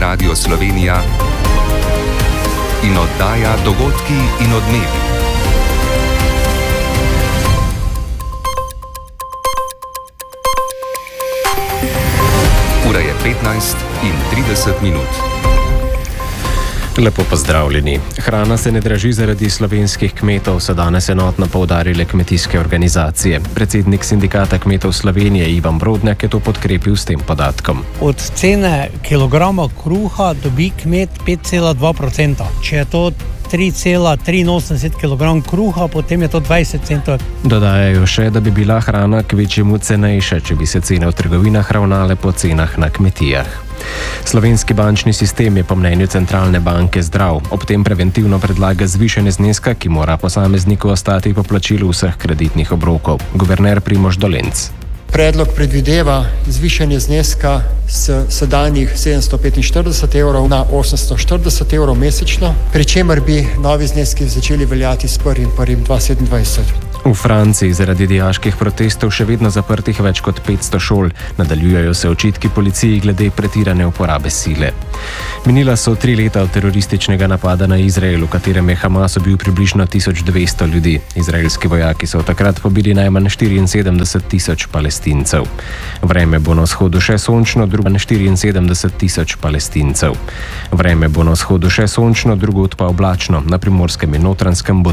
Radio Slovenija in oddaja Dogodki in odmevi. Ura je 15:30. Lepo pozdravljeni. Hrana se ne draži zaradi slovenskih kmetov, so danes enotno poudarile kmetijske organizacije. Predsednik Sindikata kmetov Slovenije Ivan Brodnjak je to podkrepil s tem podatkom. Od cene kilograma kruha dobi kmet 5,2%. Če je to 3,83 kg kruha, potem je to 20 centov. Dodajajo še, da bi bila hrana kvečjemu cenejša, če bi se cene v trgovinah ravnale po cenah na kmetijah. Slovenski bančni sistem je po mnenju centralne banke zdrav. Ob tem preventivno predlaga zvišanje zneska, ki mora posamezniku ostati po plačilu vseh kreditnih obrokov. Guverner Primož Dolenc. Predlog predvideva zvišanje zneska s sedanjih 745 evrov na 840 evrov mesečno, pri čemer bi novi zneski začeli veljati s 1.1.2027. V Franciji zaradi dijaških protestov še vedno zaprtih več kot 500 šol. Nadaljujejo se očitki policiji glede pretirane uporabe sile. Minila so 3 leta od terorističnega napada na Izrael, v katerem je Hamas ubil približno 1200 ljudi. Izraelski vojaki so takrat pobili najmanj 74 000 Palestincev. Vreme bo na vzhodu še sončno, drugod 74 000 Palestincev. Vreme bo na vzhodu še sončno, drugod pa oblačno, na Primorskem in Notranjskem bo